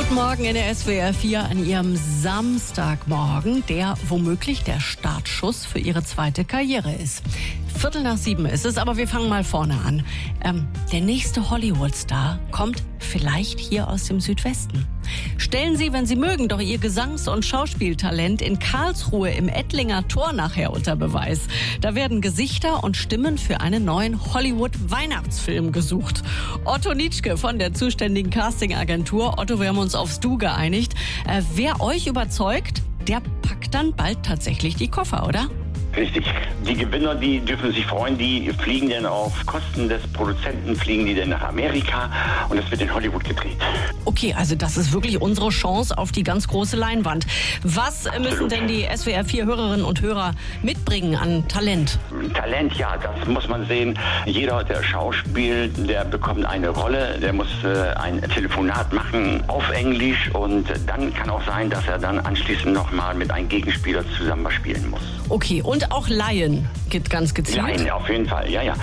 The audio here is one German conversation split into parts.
Guten Morgen in der SWR 4 an Ihrem Samstagmorgen, der womöglich der Startschuss für Ihre zweite Karriere ist. 6:15 ist es, aber wir fangen mal vorne an. Der nächste Hollywood-Star kommt vielleicht hier aus dem Südwesten. Stellen Sie, wenn Sie mögen, doch Ihr Gesangs- und Schauspieltalent in Karlsruhe im Ettlinger Tor nachher unter Beweis. Da werden Gesichter und Stimmen für einen neuen Hollywood-Weihnachtsfilm gesucht. Otto Nitschke von der zuständigen Castingagentur. Otto, wir haben uns aufs Du geeinigt. Wer euch überzeugt, der packt dann bald tatsächlich die Koffer, oder? Richtig. Die Gewinner, die dürfen sich freuen, die fliegen dann auf Kosten des Produzenten, fliegen die dann nach Amerika und das wird in Hollywood gedreht. Okay, also das ist wirklich unsere Chance auf die ganz große Leinwand. Was müssen denn die SWR 4 Hörerinnen und Hörer mitbringen an Talent? Talent, ja, das muss man sehen. Jeder, der schauspielt, der bekommt eine Rolle, der muss ein Telefonat machen auf Englisch und dann kann auch sein, dass er dann anschließend nochmal mit einem Gegenspieler zusammen spielen muss. Okay, und auch Laien geht ganz gezielt? Laien, auf jeden Fall, ja.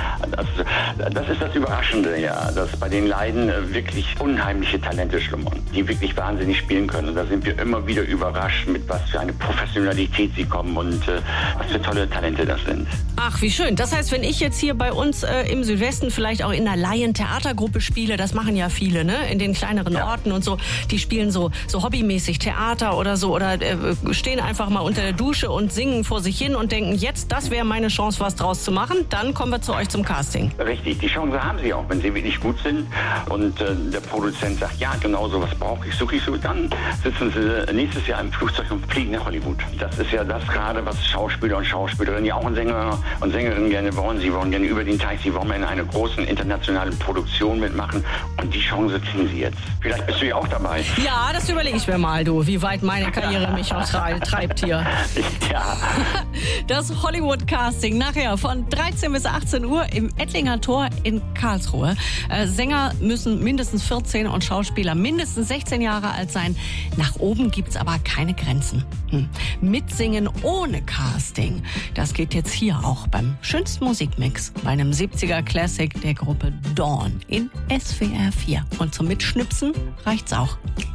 Das ist das Überraschende, ja, dass bei den Laien wirklich unheimliche Talente schlummern, die wirklich wahnsinnig spielen können. Und da sind wir immer wieder überrascht, mit was für eine Professionalität sie kommen und was für tolle Talente das sind. Ach, wie schön. Das heißt, wenn ich jetzt hier bei uns im Südwesten vielleicht auch in einer Laien-Theatergruppe spiele, das machen ja viele, ne, in den kleineren Orten und so, die spielen so hobbymäßig Theater oder so oder stehen einfach mal unter der Dusche und singen vor sich hin und denken, jetzt, das wäre meine Chance, was draus zu machen, dann kommen wir zu euch zum Casting. Richtig, die Chance haben sie auch, wenn sie wirklich gut sind und der Produzent sagt, ja, genau so was brauche ich, suche ich so, dann sitzen sie nächstes Jahr im Flugzeug und fliegen nach Hollywood. Das ist ja das gerade, was Schauspieler und Schauspielerinnen, ja auch ein Sänger und Sängerinnen gerne wollen. Sie wollen gerne über den Teich, sie wollen in einer großen internationalen Produktion mitmachen und die Chance kriegen sie jetzt. Vielleicht bist du ja auch dabei. Ja, das überlege ich mir mal, du, wie weit meine Karriere mich auch treibt hier. Ja. Das Hollywood-Casting nachher von 13 bis 18 Uhr im Ettlinger Tor in Karlsruhe. Sänger müssen mindestens 14 und Schauspieler mindestens 16 Jahre alt sein. Nach oben gibt's aber keine Grenzen. Mitsingen ohne Casting, das geht jetzt hier auch beim schönsten Musikmix, bei einem 70er Classic der Gruppe Dawn in SWR 4. Und zum Mitschnipsen reicht's auch.